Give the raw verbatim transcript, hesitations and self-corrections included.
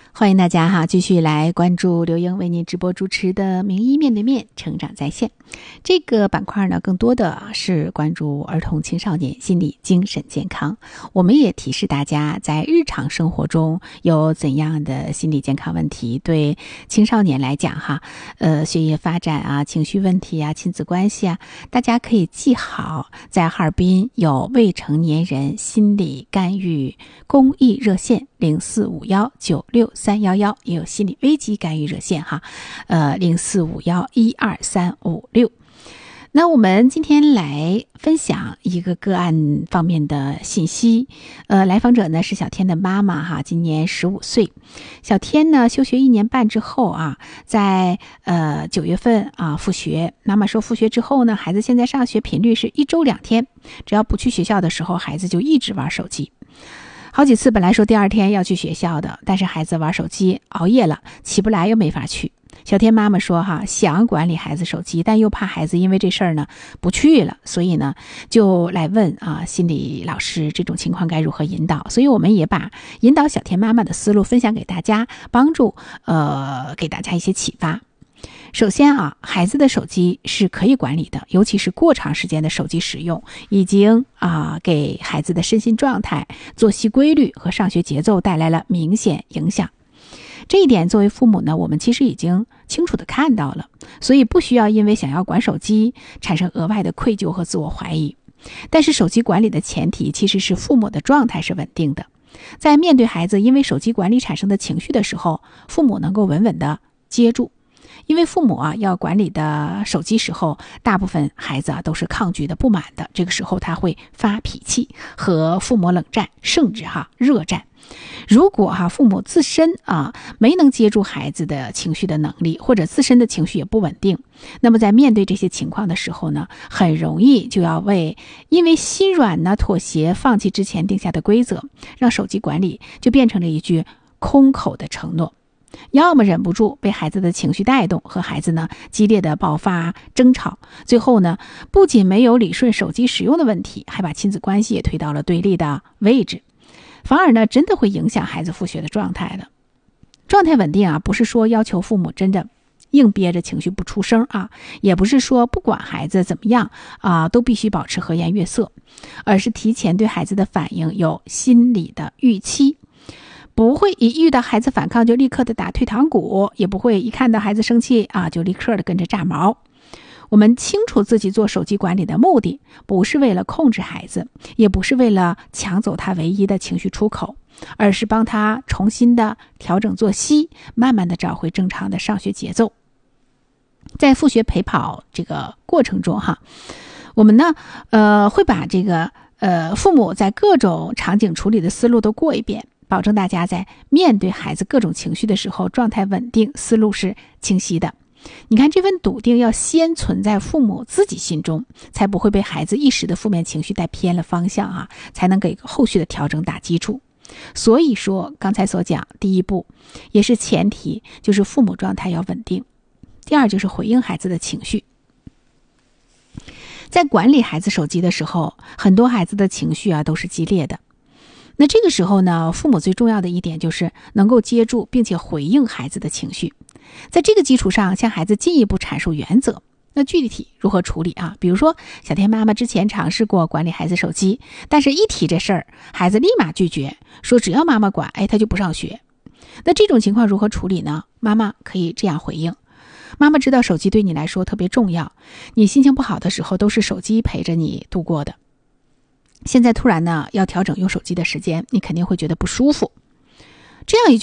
欢迎大家哈，继续来关注刘英为您直播主持的名医面对面成长在线。这个板块呢，更多的是关注儿童青少年心理精神健康。我们也提示大家，在日常生活中有怎样的心理健康问题，对青少年来讲哈，呃，学业发展啊、情绪问题啊、亲子关系啊，大家可以记好，在哈尔滨有未成年人心理干预公益热线零四五幺九六三幺幺，也有心理危机干预热线哈，呃零四五幺一二三五六。那我们今天来分享一个个案方面的信息。呃，来访者呢是小天的妈妈哈，今年十五岁。小天呢休学一年半之后啊，在呃九月份啊复学。妈妈说复学之后呢，孩子现在上学频率是一周两天，只要不去学校的时候，孩子就一直玩手机。好几次本来说第二天要去学校的，但是孩子玩手机熬夜了，起不来又没法去。小天妈妈说哈，想管理孩子手机，但又怕孩子因为这事儿呢不去了，所以呢就来问啊心理老师这种情况该如何引导。所以我们也把引导小天妈妈的思路分享给大家，帮助呃给大家一些启发。首先啊，孩子的手机是可以管理的，尤其是过长时间的手机使用，已经啊给孩子的身心状态、作息规律和上学节奏带来了明显影响。这一点作为父母呢，我们其实已经清楚地看到了，所以不需要因为想要管手机产生额外的愧疚和自我怀疑。但是手机管理的前提其实是父母的状态是稳定的，在面对孩子因为手机管理产生的情绪的时候，父母能够稳稳地接住。因为父母啊要管理的手机时候，大部分孩子啊都是抗拒的、不满的，这个时候他会发脾气，和父母冷战，甚至哈热战。如果哈父母自身啊没能接住孩子的情绪的能力，或者自身的情绪也不稳定，那么在面对这些情况的时候呢，很容易就要为因为心软呢妥协放弃之前定下的规则，让手机管理就变成了一句空口的承诺。要么忍不住被孩子的情绪带动，和孩子呢激烈的爆发争吵，最后呢不仅没有理顺手机使用的问题，还把亲子关系也推到了对立的位置，反而呢真的会影响孩子复学的状态的。状态稳定啊，不是说要求父母真的硬憋着情绪不出声啊，也不是说不管孩子怎么样啊都必须保持和颜悦色，而是提前对孩子的反应有心理的预期。不会一遇到孩子反抗就立刻的打退堂鼓，也不会一看到孩子生气啊就立刻的跟着炸毛。我们清楚自己做手机管理的目的，不是为了控制孩子，也不是为了抢走他唯一的情绪出口，而是帮他重新的调整作息，慢慢的找回正常的上学节奏。在复学陪跑这个过程中哈，我们呢呃会把这个呃父母在各种场景处理的思路都过一遍，保证大家在面对孩子各种情绪的时候状态稳定，思路是清晰的。你看这份笃定要先存在父母自己心中，才不会被孩子一时的负面情绪带偏了方向啊，才能给后续的调整打基础。所以说刚才所讲，第一步也是前提，就是父母状态要稳定。第二就是回应孩子的情绪。在管理孩子手机的时候，很多孩子的情绪啊都是激烈的。那这个时候呢，父母最重要的一点就是能够接住并且回应孩子的情绪，在这个基础上向孩子进一步阐述原则。那具体如何处理啊？比如说小天妈妈之前尝试过管理孩子手机，但是一提这事儿，孩子立马拒绝，说只要妈妈管，哎，他就不上学。那这种情况如何处理呢？妈妈可以这样回应：妈妈知道手机对你来说特别重要，你心情不好的时候都是手机陪着你度过的。现在突然呢要调整用手机的时间，你肯定会觉得不舒服。这样一句